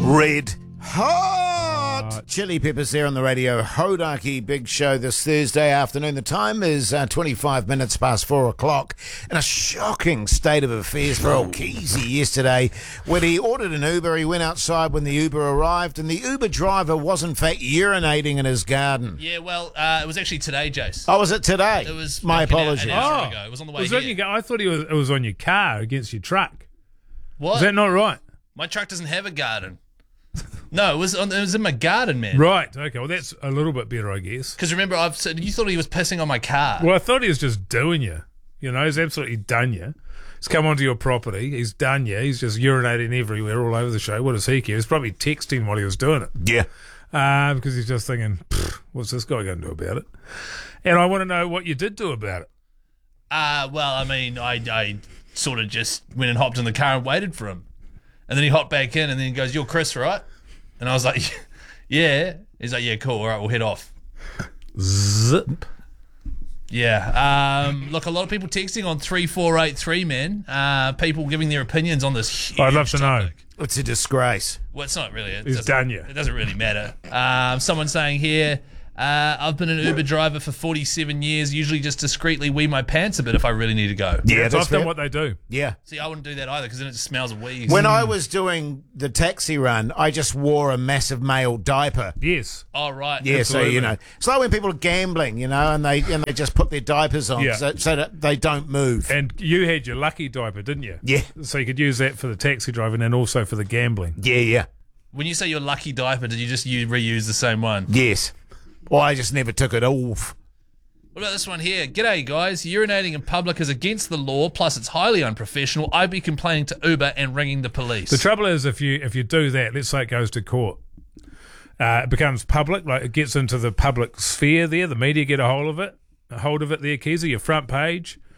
Red Hot Chili Peppers there on the radio. Hodaki Big Show this Thursday afternoon. The time is 25 minutes past 4 o'clock. And a shocking state of affairs for old Keezy yesterday. When he ordered an Uber, he went outside when the Uber arrived, and the Uber driver was in fact urinating in his garden. Yeah, well, it was actually today, Jace. Oh, was it today? It was my like apologies. An hour ago. It was on the way Was here. it on your, I thought it was on your car against your truck. What? Is that not right? My truck doesn't have a garden. No, it was in my garden, man. Right, okay. Well, that's a little bit better, I guess. Because remember, I've said you thought he was pissing on my car. Well, I thought he was just doing you. You know, he's absolutely done you. He's come onto your property. He's done you. He's just urinating everywhere, all over the show. What does he care? He's probably texting while he was doing it. Yeah. Because he's just thinking, what's this guy going to do about it? And I want to know what you did do about it. Well, I mean, I sort of just went and hopped in the car and waited for him. And then he hopped back in and then he goes, "You're Chris, right?" And I was like, "Yeah." He's like, "Yeah, cool. All right, we'll head off." Zip. Yeah. Look, a lot of people texting on 3483, man. People giving their opinions on this huge I'd love to know. topic. It's a disgrace. Well, it's not really. He's done you. It doesn't really matter. Someone saying here, I've been an Uber driver for 47 years, usually just discreetly wee my pants a bit if I really need to go. Yeah, That's that's often fair. what they do. Yeah. See, I wouldn't do that either because then it just smells of wheeze. When I was doing the taxi run, I just wore a massive male diaper. Yes. Oh, right. Yeah, Absolutely. so, you know, it's like when people are gambling, you know, and they just put their diapers on Yeah. so that they don't move. And you had your lucky diaper, didn't you? Yeah. So you could use that for the taxi driving and also for the gambling. Yeah. When you say your lucky diaper, did you just reuse the same one? Yes. Well, I just never took it off. What about this one here? G'day, guys. Urinating in public is against the law, plus it's highly unprofessional. I'd be complaining to Uber and ringing the police. The trouble is, if you do that, let's say it goes to court, it becomes public, like it gets into the public sphere there. The media get a hold of it there, Keezy, your front page.